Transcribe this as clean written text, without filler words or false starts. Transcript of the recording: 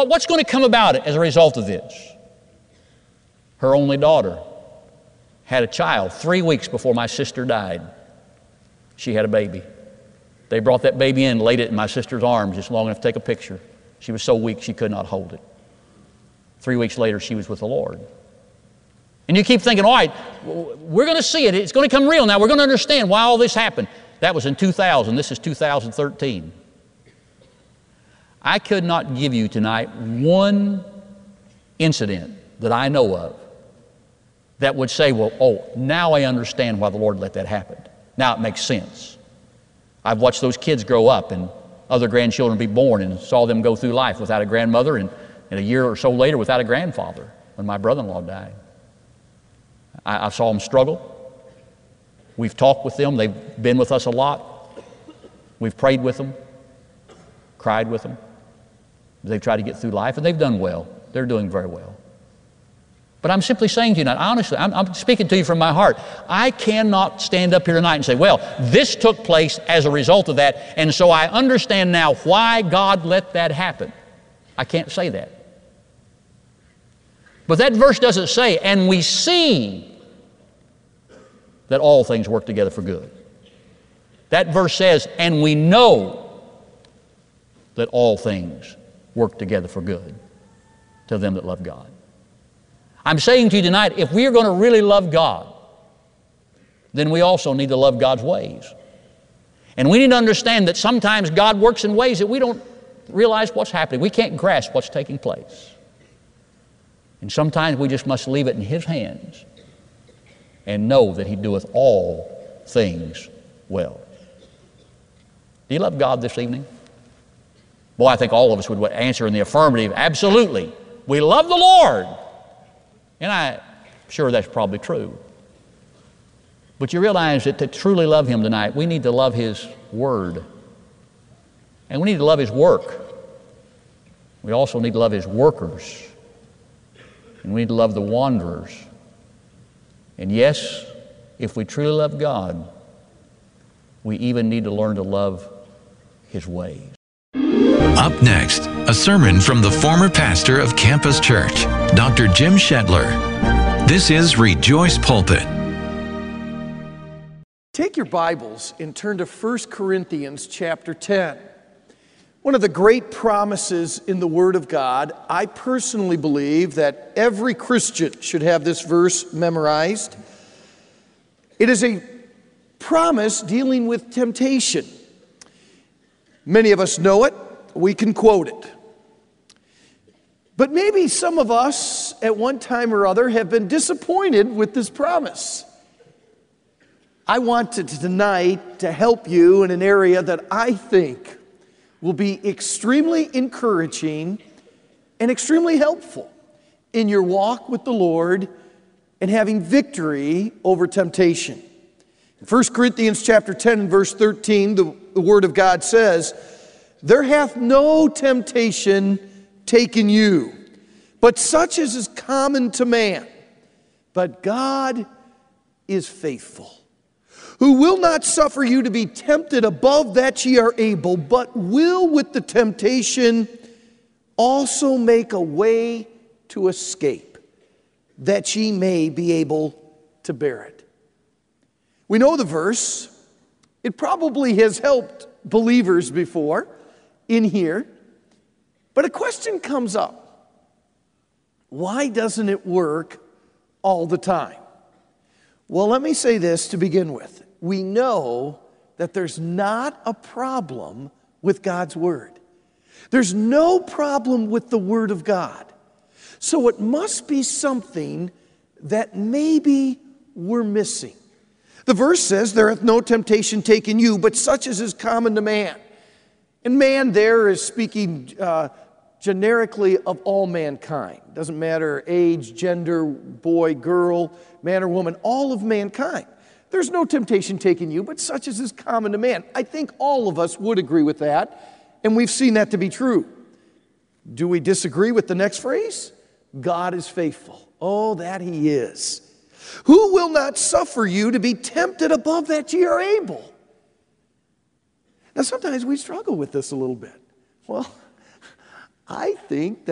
what's going to come about it as a result of this? Her only daughter had a child 3 weeks before my sister died. She had a baby. They brought that baby in, laid it in my sister's arms just long enough to take a picture. She was so weak she could not hold it. 3 weeks later, she was with the Lord. And you keep thinking, all right, we're going to see it. It's going to come real now. We're going to understand why all this happened. That was in 2000. This is 2013. I could not give you tonight one incident that I know of that would say, well, oh, now I understand why the Lord let that happen. Now it makes sense. I've watched those kids grow up and other grandchildren be born and saw them go through life without a grandmother and a year or so later without a grandfather when my brother-in-law died. I saw them struggle. We've talked with them. They've been with us a lot. We've prayed with them, cried with them. They've tried to get through life, and they've done well. They're doing very well. But I'm simply saying to you tonight, honestly, I'm speaking to you from my heart. I cannot stand up here tonight and say, well, this took place as a result of that, and so I understand now why God let that happen. I can't say that. But that verse doesn't say, and we see that all things work together for good. That verse says, and we know that all things work together for good to them that love God. I'm saying to you tonight, if we are going to really love God, then we also need to love God's ways. And we need to understand that sometimes God works in ways that we don't realize what's happening. We can't grasp what's taking place. And sometimes we just must leave it in His hands and know that He doeth all things well. Do you love God this evening? Boy, I think all of us would answer in the affirmative, absolutely. We love the Lord. And I'm sure that's probably true. But you realize that to truly love Him tonight, we need to love His Word. And we need to love His work. We also need to love His workers. And we need to love the wanderers. And yes, if we truly love God, we even need to learn to love His ways. Up next, a sermon from the former pastor of Campus Church, Dr. Jim Shedler. This is Rejoice Pulpit. Take your Bibles and turn to 1 Corinthians chapter 10. One of the great promises in the Word of God, I personally believe that every Christian should have this verse memorized. It is a promise dealing with temptation. Many of us know it. We can quote it. But maybe some of us at one time or other have been disappointed with this promise. I wanted tonight to help you in an area that I think will be extremely encouraging and extremely helpful in your walk with the Lord and having victory over temptation. In 1 Corinthians chapter 10, verse 13, the Word of God says, "There hath no temptation taken you, but such as is common to man. But God is faithful, who will not suffer you to be tempted above that ye are able, but will with the temptation also make a way to escape, that ye may be able to bear it." We know the verse. It probably has helped believers before in here. But a question comes up. Why doesn't it work all the time? Well, let me say this to begin with. We know that there's not a problem with God's Word. There's no problem with the Word of God. So it must be something that maybe we're missing. The verse says, "There hath no temptation taken you, but such as is common to man." And man there is speaking generically of all mankind. Doesn't matter age, gender, boy, girl, man or woman, all of mankind. There's no temptation taken you, but such as is common to man. I think all of us would agree with that, and we've seen that to be true. Do we disagree with the next phrase? God is faithful. Oh, that He is. Who will not suffer you to be tempted above that ye are able? Now, sometimes we struggle with this a little bit. Well, I think that